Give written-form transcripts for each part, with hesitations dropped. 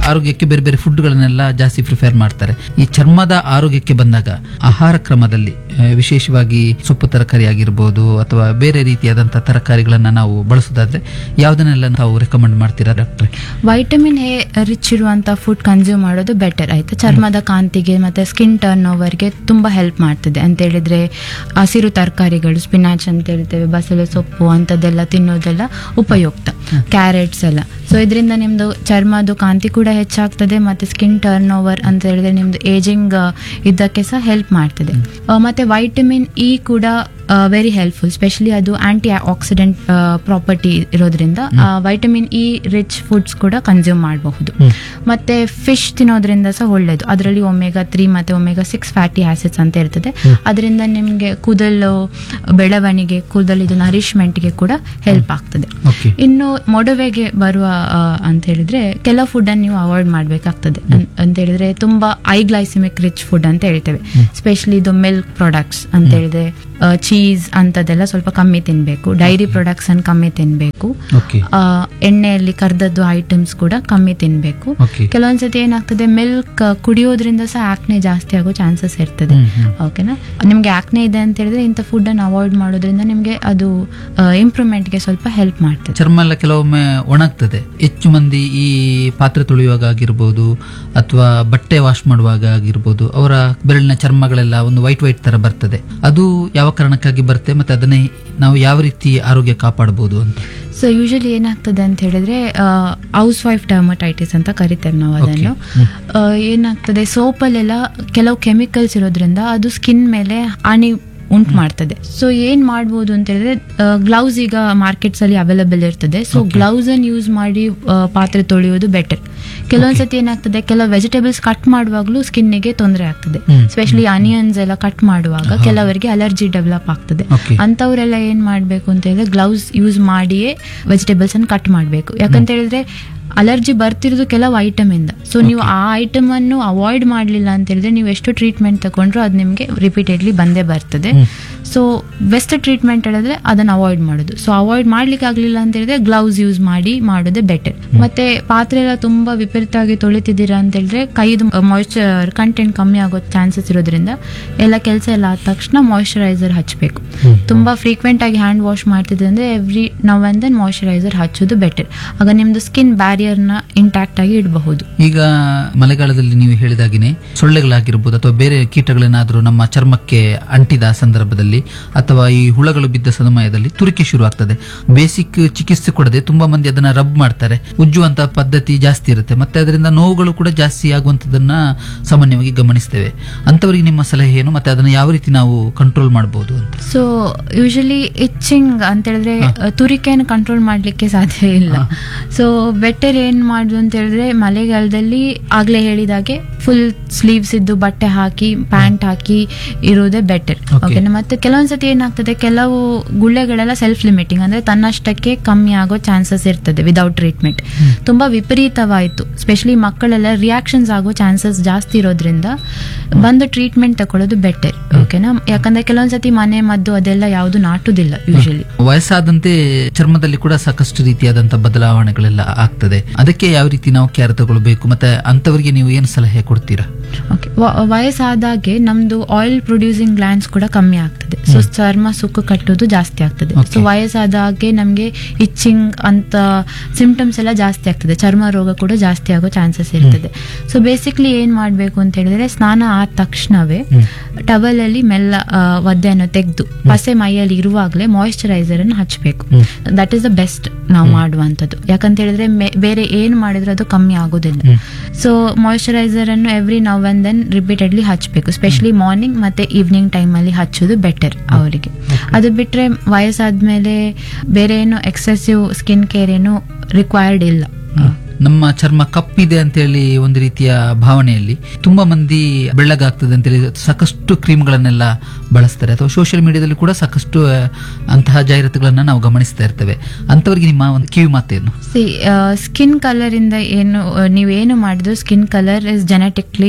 ಆರೋಗ್ಯಕ್ಕೆ ಬೇರೆ ಬೇರೆ ಫುಡ್ಗಳನ್ನೆಲ್ಲ ಜಾಸ್ತಿ ಪ್ರಿಫೇರ್ ಮಾಡ್ತಾರೆ. ಈ ಚರ್ಮದ ಆರೋಗ್ಯಕ್ಕೆ ಬಂದಾಗ ಆಹಾರ ಕ್ರಮದಲ್ಲಿ ವಿಶೇಷವಾಗಿ ಸೊಪ್ಪು ತರಕಾರಿ ಆಗಿರ್ಬೋದು ಅಥವಾ ಬೇರೆ ರೀತಿಯಾದಂತಹ ತರಕಾರಿಗಳನ್ನ ನಾವು ಬಳಸೋದಾದ್ರೆ ಯಾವ್ದನ್ನೆಲ್ಲ ನಾವು ರೆಕಮೆಂಡ್ ಮಾಡ್ತೀರಾ ಡಾಕ್ಟ್ರೆ? ವೈಟಮಿನ್ ಎ ರಿಚ್ ಇರುವಂತ ಫುಡ್ ಕನ್ಸ್ಯೂಮ್ ಮಾಡೋದು ಬೆಟರ್ ಆಯ್ತಾ. ಚರ್ಮದ ಕಾಂತಿಗೆ ಮತ್ತೆ ಸ್ಕಿನ್ ಟರ್ನ್ ಓವರ್ಗೆ ತುಂಬಾ ಹೆಲ್ಪ್ ಮಾಡ್ತದೆ ಅಂತ ಹೇಳಿದ್ರೆ ಹಸಿರು ತರಕಾರಿಗಳು, ಸ್ಪಿನಾಚ್ ಅಂತ ಹೇಳ್ತೇವೆ, ಬಸಳೆ ಸೊಪ್ಪು ಅಂತದೆಲ್ಲ ತಿನ್ನೋದೆಲ್ಲ ಉಪಯುಕ್ತ. ಕ್ಯಾರೆಟ್ಸ್ ಎಲ್ಲ. ಸೊ ಇದರಿಂದ ನಿಮ್ದು ಚರ್ಮದ ಕಾಂತಿ ಕೂಡ ಹೆಚ್ಚಾಗ್ತದೆ ಮತ್ತೆ ಸ್ಕಿನ್ ಟರ್ನ್ ಓವರ್ ಅಂತ ಹೇಳಿದ್ರೆ ನಿಮ್ದು ಏಜಿಂಗ್ ಇದಕ್ಕೆ ಸಹ ಹೆಲ್ಪ್ ಮಾಡ್ತದೆ. ಮತ್ತೆ ವೈಟಮಿನ್ ಇ ಕೂಡ ವೆರಿ ಹೆಲ್ಪ್ಫುಲ್, ಸ್ಪೆಷಲಿ ಅದು ಆಂಟಿ ಆಕ್ಸಿಡೆಂಟ್ ಪ್ರಾಪರ್ಟಿ ಇರೋದ್ರಿಂದ ವೈಟಮಿನ್ ಇ ರಿಚ್ ಫುಡ್ಸ್ ಕೂಡ ಕನ್ಸ್ಯೂಮ್ ಮಾಡಬಹುದು. ಮತ್ತೆ ಫಿಶ್ ತಿನ್ನೋದ್ರಿಂದ ಸಹ ಒಳ್ಳೇದು. ಅದರಲ್ಲಿ ಒಮೆಗಾ 3 ಮತ್ತೆ ಒಮೆಗಾ 6 ಫ್ಯಾಟಿ ಆಸಿಡ್ಸ್ ಅಂತ ಇರ್ತದೆ. ಅದರಿಂದ ನಿಮ್ಗೆ ಕೂದಲು ಬೆಳವಣಿಗೆ, ಕೂದಲಿದು ನರಿಶ್ಮೆಂಟ್ಗೆ ಕೂಡ ಹೆಲ್ಪ್ ಆಗ್ತದೆ. ಇನ್ನು ಮೊಡವೆಗೆ ಬರುವ ಅಂತ ಹೇಳಿದ್ರೆ ಕೆಲವು ಫುಡ್ ಅನ್ನು ನೀವು ಅವಾಯ್ಡ್ ಮಾಡ್ಬೇಕಾಗ್ತದೆ. ಅಂತ ಹೇಳಿದ್ರೆ ತುಂಬಾ ಗ್ಲೈಸಿಮಿಕ್ ರಿಚ್ ಫುಡ್ ಅಂತ ಹೇಳ್ತೇವೆ, ಸ್ಪೆಷಲಿ ಇದು ಮಿಲ್ಕ್ ಪ್ರಾಡಕ್ಟ್ಸ್ ಅಂತ ಹೇಳಿದ್ರೆ ಚೀಸ್ ಅಂತದೆಲ್ಲ ಸ್ವಲ್ಪ ಕಮ್ಮಿ ತಿನ್ಬೇಕು. ಡೈರಿ ಪ್ರಾಡಕ್ಟ್ಸ್ ಅನ್ನು ಕಮ್ಮಿ ತಿನ್ಬೇಕು. ಎಣ್ಣೆಯಲ್ಲಿ ಕರ್ದದ್ದು ಐಟಮ್ಸ್ ಕೂಡ ಕಮ್ಮಿ ತಿನ್ಬೇಕು. ಕೆಲವೊಂದ್ಸತಿ ಏನಾಗ್ತದೆ, ಮಿಲ್ಕ್ ಕುಡಿಯೋದ್ರಿಂದ ಸಹ ಆಕ್ನೆ ಜಾಸ್ತಿ ಆಗೋ ಚಾನ್ಸಸ್ ಇರ್ತದೆ. ಓಕೆನಾ, ನಿಮ್ಗೆ ಆಕ್ನೆ ಇದೆ ಅಂತ ಹೇಳಿದ್ರೆ ಇಂಥ ಫುಡ್ ಅನ್ನು ಅವಾಯ್ಡ್ ಮಾಡೋದ್ರಿಂದ ನಿಮ್ಗೆ ಅದು ಇಂಪ್ರೂವ್ಮೆಂಟ್ ಗೆ ಸ್ವಲ್ಪ ಹೆಲ್ಪ್ ಮಾಡ್ತದೆ. ಚರ್ಮ ಎಲ್ಲ ಕೆಲವೊಮ್ಮೆ ಒಣಗ್ತದೆ. ಹೆಚ್ಚು ಮಂದಿ ಈ ಪಾತ್ರೆ ತೊಳೆಯುವಾಗ ಆಗಿರ್ಬೋದು ಅಥವಾ ಬಟ್ಟೆ ವಾಶ್ ಮಾಡುವಾಗ ಆಗಿರ್ಬೋದು ಅವರ ಬೆರಳಿನ ಚರ್ಮಗಳೆಲ್ಲ ಒಂದು ವೈಟ್ ತರ ಬರ್ತದೆ. ಅದು ಯಾವ ಕಾರಣಕ್ಕಾಗಿ ಬರುತ್ತೆ ಮತ್ತೆ ಅದನ್ನೇ ನಾವು ಯಾವ ರೀತಿ ಆರೋಗ್ಯ ಕಾಪಾಡಬಹುದು ಅಂತ? ಸೊ ಯೂಶಲಿ ಏನಾಗ್ತದೆ ಅಂತ ಹೇಳಿದ್ರೆ ಹೌಸ್ ವೈಫ್ ಡರ್ಮಟೈಟಿಸ್ ಅಂತ ಕರಿತೇವೆ ನಾವು ಅದನ್ನು. ಏನಾಗ್ತದೆ, ಸೋಪಲ್ಲೆಲ್ಲ ಕೆಲವು ಕೆಮಿಕಲ್ಸ್ ಇರೋದ್ರಿಂದ ಅದು ಸ್ಕಿನ್ ಮೇಲೆ ಹಾನಿ ಉಂಟು ಮಾಡ್ತದೆ. ಸೊ ಏನ್ ಮಾಡ್ಬೋದು ಅಂತ ಹೇಳಿದ್ರೆ ಗ್ಲೌಸ್ ಈಗ ಮಾರ್ಕೆಟ್ಸ್ ಅಲ್ಲಿ ಅವೈಲೇಬಲ್ ಇರ್ತದೆ. ಸೊ ಗ್ಲೌಸ್ ಅನ್ನು ಯೂಸ್ ಮಾಡಿ ಪಾತ್ರೆ ತೊಳೆಯೋದು ಬೆಟರ್. ಕೆಲವೊಂದ್ಸತಿ ಏನಾಗ್ತದೆ, ಕೆಲವು ವೆಜಿಟೇಬಲ್ಸ್ ಕಟ್ ಮಾಡುವಾಗ್ಲೂ ಸ್ಕಿನ್ನಿಗೆ ತೊಂದರೆ ಆಗ್ತದೆ. ಸ್ಪೆಷಲಿ ಆನಿಯನ್ಸ್ ಎಲ್ಲ ಕಟ್ ಮಾಡುವಾಗ ಕೆಲವರಿಗೆ ಅಲರ್ಜಿ ಡೆವಲಪ್ ಆಗ್ತದೆ. ಅಂತವರೆಲ್ಲ ಏನ್ ಮಾಡ್ಬೇಕು ಅಂತ ಹೇಳಿದ್ರೆ ಗ್ಲೌಸ್ ಯೂಸ್ ಮಾಡಿಯೇ ವೆಜಿಟೇಬಲ್ಸ್ ಅನ್ನು ಕಟ್ ಮಾಡ್ಬೇಕು. ಯಾಕಂತ ಹೇಳಿದ್ರೆ ಅಲರ್ಜಿ ಬರ್ತಿರೋದು ಕೆಲವು ಐಟಮ್ ಇಂದ. ಸೊ ನೀವು ಆ ಐಟಮ್ ಅನ್ನು ಅವಾಯ್ಡ್ ಮಾಡಲಿಲ್ಲ ಅಂತ ಹೇಳಿದ್ರೆ ನೀವು ಎಷ್ಟು ಟ್ರೀಟ್ಮೆಂಟ್ ತಗೊಂಡ್ರು ಅದು ನಿಮ್ಗೆ ರಿಪೀಟೆಡ್ಲಿ ಬಂದೇ ಬರ್ತದೆ. ಸೊ ಬೆಸ್ಟ್ ಟ್ರೀಟ್ಮೆಂಟ್ ಹೇಳಿದ್ರೆ ಅದನ್ನ ಅವಾಯ್ಡ್ ಮಾಡೋದು. ಸೊ ಅವಾಯ್ಡ್ ಮಾಡ್ಲಿಕ್ಕೆ ಆಗ್ಲಿಲ್ಲ ಅಂತ ಹೇಳಿದ್ರೆ ಗ್ಲೌಸ್ ಯೂಸ್ ಮಾಡಿ ಮಾಡೋದೇ ಬೆಟರ್. ಮತ್ತೆ ಪಾತ್ರೆ ಎಲ್ಲ ತುಂಬಾ ವಿಪರೀತವಾಗಿ ತೊಳಿತಿದ್ದೀರಾ ಅಂತ ಹೇಳಿದ್ರೆ ಕೈದು ಮಾಯಿಶ್ಚರ್ ಕಂಟೆಂಟ್ ಕಮ್ಮಿ ಆಗೋ ಚಾನ್ಸಸ್ ಇರೋದ್ರಿಂದ ಎಲ್ಲ ಕೆಲಸ ಎಲ್ಲ ಆದ ತಕ್ಷಣ ಮಾಯಿಶ್ಚರೈಸರ್ ಹಚ್ಚಬೇಕು. ತುಂಬಾ ಫ್ರೀಕ್ವೆಂಟ್ ಆಗಿ ಹ್ಯಾಂಡ್ ವಾಶ್ ಮಾಡ್ತಿದ್ರೆ ಅಂದ್ರೆ every now and then moisturiser ಹಚ್ಚೋದು ಬೆಟರ್. ಆಗ ನಿಮ್ದು ಸ್ಕಿನ್ ಬ್ಯಾರಿಯರ್ ನ ಇಂಟ್ಯಾಕ್ಟ್ ಆಗಿ ಇಡಬಹುದು. ಈಗ ಮಳೆಗಾಲದಲ್ಲಿ ನೀವು ಹೇಳಿದಾಗಿನೇ ಸೊಳ್ಳೆಗಳಾಗಿರ್ಬೋದು ಅಥವಾ ಬೇರೆ ಕೀಟಗಳೇನಾದ್ರೂ ನಮ್ಮ ಚರ್ಮಕ್ಕೆ ಅಂಟಿದ ಸಂದರ್ಭದಲ್ಲಿ ಅಥವಾ ಈ ಹುಳಗಳು ಬಿದ್ದ ಸಮಯದಲ್ಲಿ ತುರಿಕೆ ಶುರು ಆಗ್ತದೆ. ಬೇಸಿಕ್ ಚಿಕಿತ್ಸೆ ಕೊಡದೆ ತುಂಬಾ ಮಂದಿ ಅದನ್ನ ರಬ್ ಮಾಡ್ತಾರೆ. ಉಜ್ಜುವಂತ ಪದ್ಧತಿ ಜಾಸ್ತಿ ಇರುತ್ತೆ ಮತ್ತೆ ಅದರಿಂದ ನೋವುಗಳು ಕೂಡ ಜಾಸ್ತಿ ಆಗುವಂತದನ್ನ ಸಾಮಾನ್ಯವಾಗಿ ಗಮನಿಸ್ತೇವೆ. ಅಂತವರಿಗೆ ನಿಮ್ಮ ಸಲಹೆ ಏನು ಮತ್ತೆ ಅದನ್ನ ಯಾವ ರೀತಿ ನಾವು ಕಂಟ್ರೋಲ್ ಮಾಡಬಹುದು ಅಂತ? ಸೊ ಯೂಶಲಿ ಇಚ್ಚಿಂಗ್ ಅಂತ ಹೇಳಿದ್ರೆ ತುರಿಕೆಯನ್ನು ಕಂಟ್ರೋಲ್ ಮಾಡ್ಲಿಕ್ಕೆ ಸಾಧ್ಯ ಇಲ್ಲ. ಸೊ ಬೆಟರ್ ಏನ್ ಮಾಡುದು ಅಂತ ಹೇಳಿದ್ರೆ ಮಳೆಗಾಲದಲ್ಲಿ ಆಗ್ಲೇ ಹೇಳಿದಾಗೆ ಫುಲ್ ಸ್ಲೀವ್ಸ್ ಇದ್ದು ಬಟ್ಟೆ ಹಾಕಿ ಪ್ಯಾಂಟ್ ಹಾಕಿ ಇರೋದೇ ಬೆಟರ್. ಓಕೆನಾ. ಮತ್ತೆ ಕೆಲವೊಂದ್ಸತಿ ಏನಾಗ್ತದೆ, ಕೆಲವು ಗುಳ್ಳೆಗಳೆಲ್ಲ ಸೆಲ್ಫ್ ಲಿಮಿಟಿಂಗ್ ಅಂದ್ರೆ ತನ್ನಷ್ಟಕ್ಕೆ ಕಮ್ಮಿ ಆಗೋ ಚಾನ್ಸಸ್ ಇರ್ತದೆ ವಿದೌಟ್ ಟ್ರೀಟ್ಮೆಂಟ್. ತುಂಬಾ ವಿಪರೀತವಾಯ್ತು, ಸ್ಪೆಷಲಿ ಮಕ್ಕಳೆಲ್ಲ ರಿಯಾಕ್ಷನ್ಸ್ ಆಗೋ ಚಾನ್ಸಸ್ ಜಾಸ್ತಿ ಇರೋದ್ರಿಂದ ಬಂದು ಟ್ರೀಟ್ಮೆಂಟ್ ತಗೊಳ್ಳೋದು ಬೆಟರ್. ಓಕೆನಾ. ಯಾಕಂದ್ರೆ ಕೆಲವೊಂದ್ಸತಿ ಮನೆ ಮದ್ದು ಅದೆಲ್ಲ ಯಾವುದು ನಾಟುದಿಲ್ಲ ಯೂಶಲಿ. ವಯಸ್ಸಾದಂತೆ ಚರ್ಮದಲ್ಲಿ ಕೂಡ ಸಾಕಷ್ಟು ರೀತಿಯಾದಂತಹ ಬದಲಾವಣೆಗಳೆಲ್ಲ ಆಗ್ತದೆ. ಅದಕ್ಕೆ ಯಾವ ರೀತಿ ನಾವು ಕೇರ್ ತಗೊಳ್ಬೇಕು ಮತ್ತೆ ಅಂತವರಿಗೆ ನೀವು ಏನು ಸಲಹೆ ಕೊಡ್ತೀರಾ? ಓಕೆ, ವಯಸ್ಸಾದಾಗೆ ನಮ್ದು ಆಯಿಲ್ ಪ್ರೊಡ್ಯೂಸಿಂಗ್ ಗ್ಲ್ಯಾಂಡ್ಸ್ ಕೂಡ ಕಮ್ಮಿ ಆಗ್ತದೆ. ಸೊ ಚರ್ಮ ಸುಕ್ಕು ಕಟ್ಟೋದು ಜಾಸ್ತಿ ಆಗ್ತದೆ. ಸೊ ವಯಸ್ಸಾದಾಗೆ ನಮ್ಗೆ ಇಚ್ಚಿಂಗ್ ಅಂತ ಸಿಂಪ್ಟಮ್ಸ್ ಎಲ್ಲ ಜಾಸ್ತಿ ಆಗ್ತದೆ. ಚರ್ಮ ರೋಗ ಕೂಡ ಜಾಸ್ತಿ ಆಗೋ ಚಾನ್ಸಸ್ ಇರ್ತದೆ. ಸೊ ಬೇಸಿಕ್ಲಿ ಏನ್ ಮಾಡ್ಬೇಕು ಅಂತ ಹೇಳಿದ್ರೆ ಸ್ನಾನ ಆದ ತಕ್ಷಣವೇ ಟವಲ್ ಅಲ್ಲಿ ಮೆಲ್ಲ ಒದ್ದೆಯನ್ನು ತೆಗೆದು ಪಸೆ ಮೈಯಲ್ಲಿ ಇರುವಾಗಲೇ ಮಾಯಿಶ್ಚರೈಸರ್ ಅನ್ನು ಹಚ್ಚಬೇಕು. ದಟ್ ಈಸ್ ದ ಬೆಸ್ಟ್ ನಾವು ಮಾಡುವಂತದ್ದು. ಯಾಕಂತ ಹೇಳಿದ್ರೆ ಬೇರೆ ಏನ್ ಮಾಡಿದ್ರೆ ಅದು ಕಮ್ಮಿ ಆಗೋದಿಲ್ಲ. ಸೊ ಮಾಯಿಶ್ಚರೈಸರ್ ಅನ್ನು every now and then repeatedly ಹಚ್ಚಬೇಕು. ಸ್ಪೆಷಲಿ ಮಾರ್ನಿಂಗ್ ಮತ್ತೆ ಈವ್ನಿಂಗ್ ಟೈಮ್ ಅಲ್ಲಿ ಹಚ್ಚೋದು ಬೆಟರ್ ಅವರಿಗೆ. ಅದು ಬಿಟ್ರೆ ವಯಸ್ಸಾದ್ಮೇಲೆ ಬೇರೆ ಏನು ಎಕ್ಸೆಸಿವ್ ಸ್ಕಿನ್ ಕೇರ್ ಏನು ರಿಕ್ವೈರ್ಡ್ ಇಲ್ಲ. ನಮ್ಮ ಚರ್ಮ ಕಪ್ಪಿದೆ ಅಂತ ಹೇಳಿ ಒಂದು ರೀತಿಯ ಭಾವನೆಯಲ್ಲಿ ತುಂಬಾ ಮಂದಿ ಬೆಳ್ಳಗಾಗ್ತದೆ ಅಂತೇಳಿ ಸಾಕಷ್ಟು ಕ್ರೀಮ್ಗಳನ್ನೆಲ್ಲ ಬಳಸ್ತಾರೆ ಅಥವಾ ಸೋಷಿಯಲ್ ಮೀಡಿಯಾದಲ್ಲಿ ಕೂಡ ಸಾಕಷ್ಟು ಅಂತಹ ಜಾಹೀರಾತುಗಳನ್ನ ನಾವು ಗಮನಿಸ್ತಾ ಇರ್ತೇವೆ. ಅಂತವರಿಗೆ ನಿಮ್ಮ ಒಂದು ಕಿವಿ ಮಾತೇನು? ಸ್ಕಿನ್ ಕಲರ್ ಇಂದ ಏನು ನೀವೇನು ಮಾಡಿದ್ರು skin colour is genetically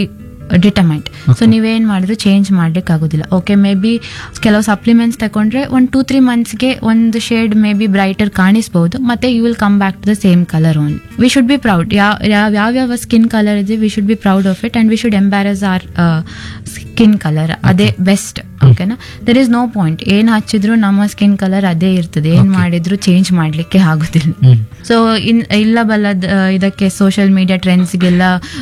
determined. So ನೀವೇನ್ ಮಾಡಿದ್ರು ಚೇಂಜ್ ಮಾಡ್ಲಿಕ್ಕೆ ಆಗೋದಿಲ್ಲ. ಓಕೆ, ಮೇ ಬಿ ಕೆಲವು ಸಪ್ಲಿಮೆಂಟ್ಸ್ ತಗೊಂಡ್ರೆ 1-2-3 ಮಂತ್ಸ್ಗೆ ಒಂದು ಶೇಡ್ ಮೇ ಬಿ ಬ್ರೈಟರ್ ಕಾಣಿಸಬಹುದು, ಮತ್ತೆ you will come back to the same colour only. We should be proud. ಯಾವ್ಯಾವ ಸ್ಕಿನ್ ಕಲರ್ ಇದೆ we should be proud of it and we should ಎಂಬ್ಯಾರಸ್ R skin colour. ಅದೇ best. ಓಕೆನಾ, there is no point. ಏನ್ ಹಚ್ಚಿದ್ರು ನಮ್ಮ skin colour ಅದೇ ಇರ್ತದೆ, ಏನ್ ಮಾಡಿದ್ರು ಚೇಂಜ್ ಮಾಡ್ಲಿಕ್ಕೆ ಆಗುದಿಲ್ಲ. ಸೊ ಇಲ್ಲ ಬಲ್ಲದ ಇದಕ್ಕೆ ಸೋಷಿಯಲ್ ಮೀಡಿಯಾ ಟ್ರೆಂಡ್ಸ್ಗೆಲ್ಲ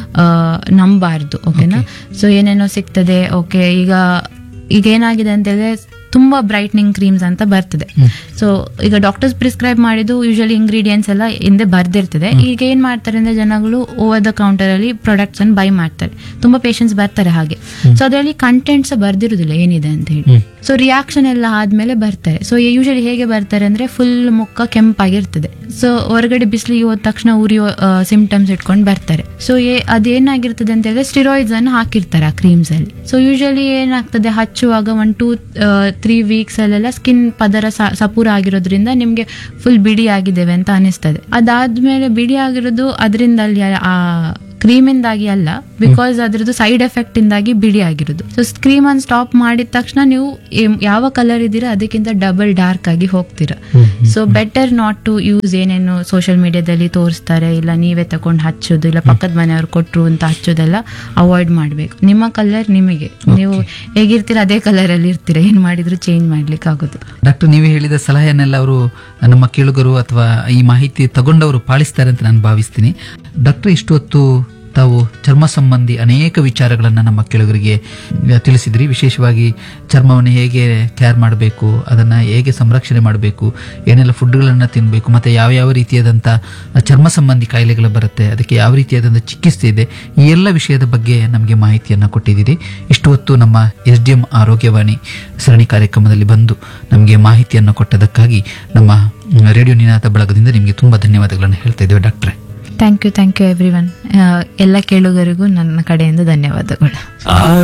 ನಂಬಾರ್ದು. ಓಕೆನಾ, ಸೊ ಏನೇನೋ ಸಿಗ್ತದೆ. ಓಕೆ, ಈಗ ಏನಾಗಿದೆ ಅಂತ ಹೇಳಿದ್ರೆ ತುಂಬಾ ಬ್ರೈಟ್ನಿಂಗ್ ಕ್ರೀಮ್ಸ್ ಅಂತ ಬರ್ತದೆ. ಸೊ ಈಗ ಡಾಕ್ಟರ್ಸ್ ಪ್ರಿಸ್ಕ್ರೈಬ್ ಮಾಡಿದ್ದು ಯೂಶಲಿ ಇಂಗ್ರೀಡಿಯೆಂಟ್ಸ್ ಎಲ್ಲ ಹಿಂದೆ ಬರ್ದಿರ್ತದೆ. ಈಗ ಏನ್ ಮಾಡ್ತಾರೆ ಅಂದ್ರೆ ಜನಗಳು ಓವರ್ ದ ಕೌಂಟರ್ ಅಲ್ಲಿ ಪ್ರಾಡಕ್ಟ್ಸ್ ಅನ್ನು ಬೈ ಮಾಡ್ತಾರೆ. ತುಂಬಾ ಪೇಷಂಟ್ಸ್ ಬರ್ತಾರೆ ಹಾಗೆ. ಸೊ ಅದರಲ್ಲಿ ಕಂಟೆಂಟ್ಸ್ ಬರ್ದಿರುದಿಲ್ಲ ಏನಿದೆ ಅಂತ ಹೇಳಿ. ಸೊ ರಿಯಾಕ್ಷನ್ ಎಲ್ಲ ಆದ್ಮೇಲೆ ಬರ್ತಾರೆ. ಸೊ ಯೂಶಲಿ ಹೇಗೆ ಬರ್ತಾರೆ ಅಂದ್ರೆ ಫುಲ್ ಮುಖ ಕೆಂಪಾಗಿರ್ತದೆ. ಸೊ ಹೊರಗಡೆ ಬಿಸಿಲಿಗೆ ಹೋದ ತಕ್ಷಣ ಉರಿಯೋ ಸಿಂಪ್ಟಮ್ಸ್ ಇಟ್ಕೊಂಡು ಬರ್ತಾರೆ. ಸೊ ಅದೇನಾಗಿರ್ತದೆ ಅಂತ ಹೇಳಿದ್ರೆ ಸ್ಟಿರಾಯ್ಡ್ಸ್ ಅನ್ನು ಹಾಕಿರ್ತಾರೆ ಆ ಕ್ರೀಮ್ಸ್ ಅಲ್ಲಿ. ಸೊ ಯೂಶಲಿ ಏನಾಗ್ತದೆ, ಹಚ್ಚುವಾಗ 1-2-3 ವೀಕ್ಸ್ ಅಲ್ಲೆಲ್ಲ ಸ್ಕಿನ್ ಪದರ ಸಪೂರ ಆಗಿರೋದ್ರಿಂದ ನಿಮ್ಗೆ ಫುಲ್ ಬಿಡಿ ಆಗಿದ್ದೇವೆ ಅಂತ ಅನಿಸ್ತದೆ. ಅದಾದ್ಮೇಲೆ ಬಿಡಿ ಆಗಿರೋದು ಅದರಿಂದ ಅಲ್ಲಿ ಆ ಕ್ರೀಮಿಂದಾಗಿ ಅಲ್ಲ, ಬಿಕಾಸ್ ಅದ್ರದ್ದು ಸೈಡ್ ಎಫೆಕ್ಟ್ ಇಂದಾಗಿ ಬಿಡಿ ಆಗಿರೋದು. ಸೊ ಕ್ರೀಮ್ ಅನ್ನು ಸ್ಟಾಪ್ ಮಾಡಿದ ತಕ್ಷಣ ನೀವು ಯಾವ ಕಲರ್ ಇದ್ದೀರಾ ಅದಕ್ಕಿಂತ ಡಬಲ್ ಡಾರ್ಕ್ ಆಗಿ ಹೋಗ್ತೀರಾ. So better not to use ಏನೇನು ಸೋಷಿಯಲ್ ಮೀಡಿಯಾದಲ್ಲಿ ತೋರಿಸ್ತಾರೆ, ಇಲ್ಲ ನೀವೇ ತಗೊಂಡು ಹಚ್ಚೋದು, ಇಲ್ಲ ಪಕ್ಕದ ಮನೆಯವ್ರು ಕೊಟ್ರು ಅಂತ ಹಚ್ಚೋದೆಲ್ಲ ಅವಾಯ್ಡ್ ಮಾಡ್ಬೇಕು. ನಿಮ್ಮ ಕಲರ್ ನಿಮಗೆ, ನೀವು ಹೇಗಿರ್ತೀರಾ ಅದೇ ಕಲರ್ ಅಲ್ಲಿ ಇರ್ತೀರಾ, ಏನ್ ಮಾಡಿದ್ರು ಚೇಂಜ್ ಮಾಡ್ಲಿಕ್ಕೆ ಆಗೋದು. ಡಾಕ್ಟರ್, ನೀವು ಹೇಳಿದ ಸಲಹೆಯನ್ನೆಲ್ಲ ಅವರು ನಮ್ಮ ಕೇಳುಗರು ಅಥವಾ ಈ ಮಾಹಿತಿ ತಗೊಂಡವರು ಪಾಲಿಸ್ತಾರೆ ಅಂತ ನಾನು ಭಾವಿಸ್ತೀನಿ. ಡಾಕ್ಟರ್, ಇಷ್ಟು ಹೊತ್ತು ತಾವು ಚರ್ಮ ಸಂಬಂಧಿ ಅನೇಕ ವಿಚಾರಗಳನ್ನು ನಮ್ಮ ಕೇಳುಗರಿಗೆ ತಿಳಿಸಿದ್ರಿ. ವಿಶೇಷವಾಗಿ ಚರ್ಮವನ್ನು ಹೇಗೆ ಕೇರ್ ಮಾಡಬೇಕು, ಅದನ್ನು ಹೇಗೆ ಸಂರಕ್ಷಣೆ ಮಾಡಬೇಕು, ಏನೆಲ್ಲ ಫುಡ್ಗಳನ್ನು ತಿನ್ನಬೇಕು, ಮತ್ತು ಯಾವ ರೀತಿಯಾದಂಥ ಚರ್ಮ ಸಂಬಂಧಿ ಕಾಯಿಲೆಗಳು ಬರುತ್ತೆ, ಅದಕ್ಕೆ ಯಾವ ರೀತಿಯಾದಂಥ ಚಿಕಿತ್ಸೆ ಇದೆ, ಈ ಎಲ್ಲ ವಿಷಯದ ಬಗ್ಗೆ ನಮಗೆ ಮಾಹಿತಿಯನ್ನು ಕೊಟ್ಟಿದ್ದೀರಿ. ಇಷ್ಟು ಹೊತ್ತು ನಮ್ಮ SDM ಆರೋಗ್ಯವಾಣಿ ಸರಣಿ ಕಾರ್ಯಕ್ರಮದಲ್ಲಿ ಬಂದು ನಮಗೆ ಮಾಹಿತಿಯನ್ನು ಕೊಟ್ಟದಕ್ಕಾಗಿ ನಮ್ಮ ರೇಡಿಯೋ ನಿನಾದ ಬಳಗದಿಂದ ನಿಮಗೆ ತುಂಬ ಧನ್ಯವಾದಗಳನ್ನು ಹೇಳ್ತಾ ಇದ್ದೇವೆ ಡಾಕ್ಟ್ರೆ. Thank you every one. ಎಲ್ಲ ಕೇಳುಗರಿಗೂ ನನ್ನ ಕಡೆಯಿಂದ ಧನ್ಯವಾದಗಳು.